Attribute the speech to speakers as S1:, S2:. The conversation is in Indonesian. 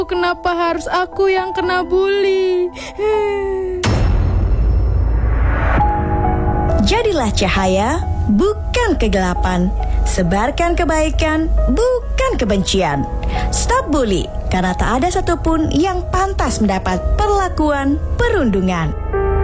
S1: Kenapa harus aku yang kena bully?
S2: Jadilah cahaya, bukan kegelapan. Sebarkan kebaikan, bukan kebencian. Stop bully, karena tak ada satupun yang pantas mendapat perlakuan perundungan.